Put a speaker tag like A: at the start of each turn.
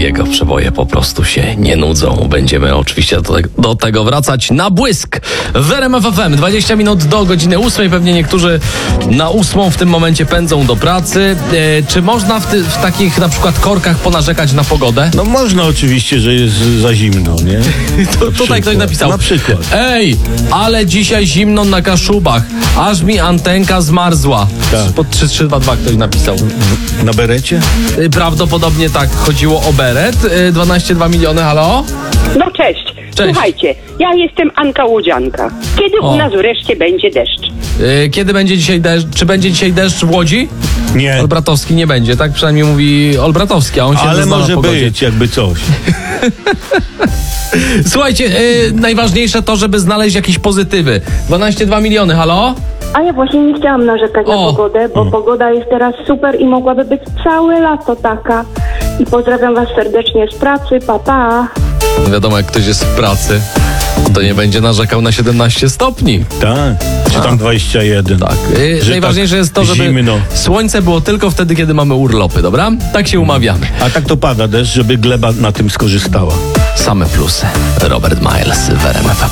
A: jego przeboje po prostu się nie nudzą. Będziemy oczywiście do tego wracać na błysk. W RMF FM 20 minut do godziny 8. Pewnie niektórzy na 8 w tym momencie pędzą do pracy. Czy można w takich na przykład korkach ponarzekać na pogodę?
B: No można oczywiście, że jest za zimno, nie?
A: Tutaj ktoś napisał.
B: Na przykład.
A: Ej, ale dzisiaj zimno na Kaszubach. Aż mi antenka zmarzła.
B: Tak.
A: Pod 3322 ktoś napisał.
B: Na berecie?
A: Prawdopodobnie tak. Chodziło o beret. 12,2 miliony, halo?
C: No cześć.
A: Cześć.
C: Słuchajcie, ja jestem Anka Łodzianka. Kiedy u nas wreszcie będzie deszcz?
A: Kiedy będzie dzisiaj deszcz? Czy będzie dzisiaj deszcz w Łodzi?
B: Nie.
A: Olbratowski nie będzie, tak przynajmniej mówi Olbratowski, a on się
B: Ale
A: zna na
B: może
A: pogodzie.
B: być, jakby coś.
A: Słuchajcie, najważniejsze to, żeby znaleźć jakieś pozytywy. 12,2 miliony, halo?
D: A ja właśnie nie chciałam narzekać na pogodę, bo pogoda jest teraz super i mogłaby być całe lato taka. I pozdrawiam was serdecznie z pracy, pa pa.
A: No wiadomo, jak ktoś jest w pracy, to nie będzie narzekał na 17 stopni.
B: Tak. Czy tam 21.
A: Tak.
B: Że
A: Najważniejsze
B: tak
A: jest to, żeby
B: zimno.
A: słońce było tylko wtedy, kiedy mamy urlopy, dobra? Tak się umawiamy.
B: A tak to pada deszcz, żeby gleba na tym skorzystała.
A: Same plusy. Robert Miles w RMF FM.